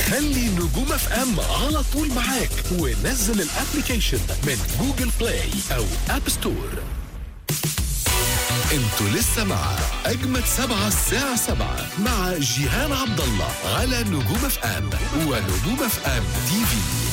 خلي نجوم اف ام على طول معاك ونزل الابليكيشن من جوجل بلاي او اب ستور. انتوا لسه مع اجمد 7 الساعة 7 مع جيهان عبد الله على نجوم اف ام ونجوم اف ام تي في.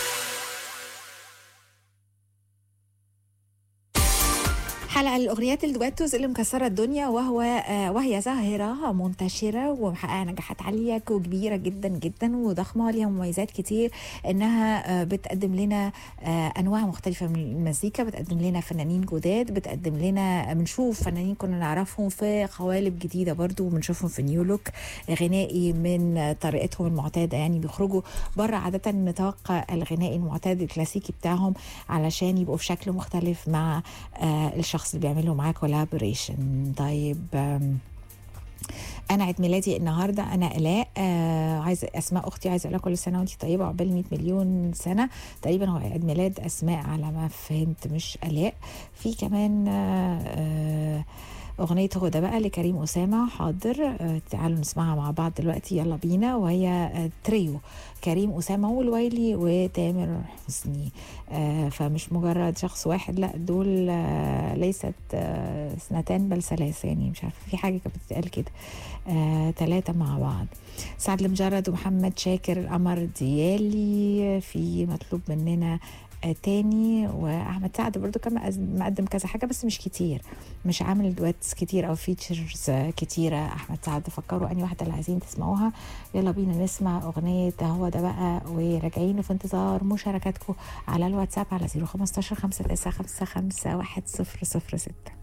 حلقة الأغنيات الدويتوز اللي مكسرة الدنيا وهي ظاهرة منتشرة ومحققة نجاحات عالية وكبيرة جدا جدا وضخمة، ليها مميزات كتير إنها بتقدم لنا أنواع مختلفة من المزيكا، بتقدم لنا فنانين جداد، بتقدم لنا بنشوف فنانين كنا نعرفهم في قوالب جديدة برضو، وبنشوفهم في نيو لوك غنائي من طريقتهم المعتادة، يعني بيخرجوا بره عادة نطاق الغنائي المعتاد الكلاسيكي بتاعهم علشان يبقوا في شكل مختلف مع الشخص اللي بيعملوا معاه كولابوريشن. طيب انا عيد ميلادي النهارده، انا الاء، عايزه اسماء اختي، عايزه اقول لها كل سنه وانتي طيبه عقبال 100 مليون سنه. تقريبا هو عيد ميلاد اسماء على ما فهمت مش الاء. في كمان أغنية هدى بقى لكريم أسامة، حاضر تعالوا نسمعها مع بعض دلوقتي، يلا بينا. وهي تريو كريم أسامة والويلي وتامر حسني، فمش مجرد شخص واحد، لا دول ليست اثنتان بل ثلاث، يعني مش عارفة في حاجة كانت بتتقال كده، 3 مع بعض. سعد المجرد ومحمد شاكر، القمر ديالي، في مطلوب مننا تاني، واحمد سعد برضو كان مقدم كذا حاجه بس مش كتير، مش عامل دويتس كتير او فيتشرز كتيره. احمد سعد فكروا اني واحده اللي عايزين تسمعوها، يلا بينا نسمع اغنيه هو ده بقى، وراجعين في انتظار مشاركاتكم على الواتساب على 015 595510006.